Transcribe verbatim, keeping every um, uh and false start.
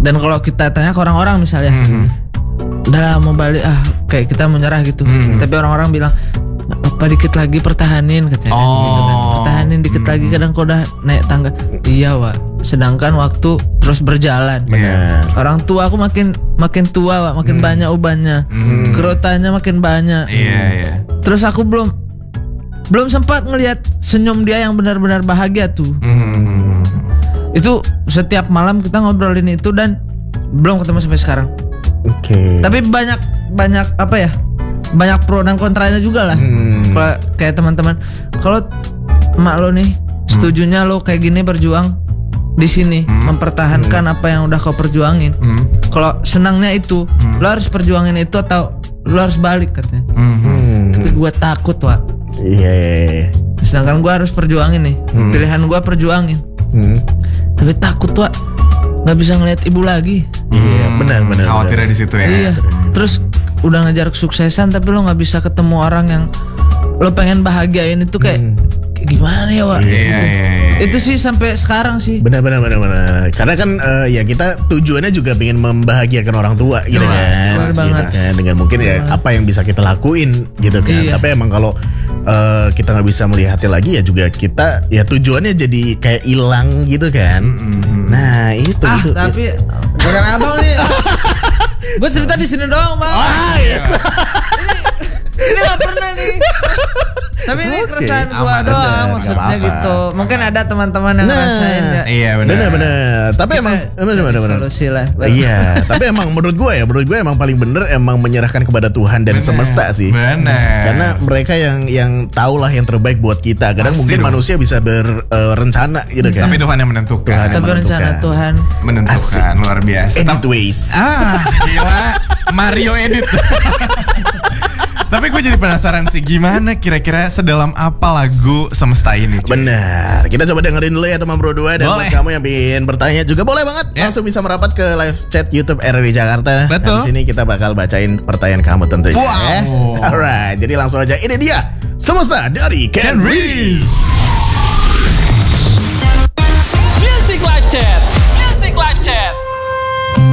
Dan kalau kita tanya ke orang-orang misalnya, mm-hmm. udah mau balik ah kayak kita menyerah gitu. Mm-hmm. Tapi orang-orang bilang apa dikit lagi pertahanin katanya. Oh. Gitu kan. Pertahanin dikit mm-hmm. lagi kadang kau udah naik tangga. Iya Wak. Sedangkan waktu terus berjalan. Benar. Orang tua aku makin makin tua Wak, makin mm. banyak ubannya. Mm. Kerotannya makin banyak. Iya yeah, iya. Yeah. Terus aku belum belum sempat ngelihat senyum dia yang benar-benar bahagia tuh. Mm. Itu setiap malam kita ngobrolin itu dan belum ketemu sampai sekarang. Oke. Okay. Tapi banyak banyak apa ya? Banyak pro dan kontranya juga lah. Hmm. Kalau kayak teman-teman, kalau emak lo nih, setujunya lo kayak gini berjuang di sini, hmm. mempertahankan hmm. apa yang udah kau perjuangin. Hmm. Kalau senangnya itu, hmm. lo harus perjuangin itu atau lo harus balik katanya. Hmm. Tapi gue takut Wak. Iya. Yeah, yeah. Sedangkan gue harus perjuangin nih, hmm. pilihan gue perjuangin. Hmm. Tapi takut Wak, nggak bisa ngeliat ibu lagi. Iya hmm. benar benar. Khawatirnya di situ ya. Iya. Terus udah ngejar kesuksesan tapi lo nggak bisa ketemu orang yang lo pengen bahagiain itu kayak, hmm. kayak gimana ya Wak? Iya, gitu. iya, iya. Itu sih sampai sekarang sih. Benar benar benar benar. Karena kan uh, ya kita tujuannya juga pengen membahagiakan orang tua gitu Mas, kan. Gitu kan. Dengan mungkin ya Mas. apa yang bisa kita lakuin gitu kan. Iya. Tapi emang kalau uh, kita nggak bisa melihatnya lagi ya juga kita ya tujuannya jadi kayak hilang gitu kan. Mm-hmm. Nah itu ah, itu. Tapi bukan abang nih. Gue cerita di sini doang Bang. Ah yes. ini ini gak pernah nih. Tapi ini okay. keresahan gue Aman, doang bener, maksudnya gitu. Mungkin ada teman-teman yang nah, ngerasain ya. Iya benar. Benar benar. Tapi Kita emang benar benar benar. Solusi lah. Iya. Tapi emang menurut gue ya, menurut gue emang paling bener emang menyerahkan kepada Tuhan dan bener, semesta sih. Benar. Karena mereka yang yang tahu lah yang terbaik buat kita. Kadang pasti mungkin dong. Manusia bisa berencana uh, gitu kan. Tapi Tuhan yang menentukan. Tuhan yang Tapi menentukan. rencana Tuhan menentukan. Asik. Luar biasa. Edit ways. Ah, gila. Mario edit. Tapi gue jadi penasaran sih, gimana kira-kira sedalam apa lagu Semesta ini? Cuy? Benar. Kita coba dengerin dulu ya teman Bro dua. Dan boleh. Buat kamu yang ingin bertanya juga boleh banget ya. Langsung bisa merapat ke live chat YouTube R R I Jakarta. Betul. Di sini kita bakal bacain pertanyaan kamu tentunya. Wow. Alright, jadi langsung aja ini dia Semesta dari Ken Reese.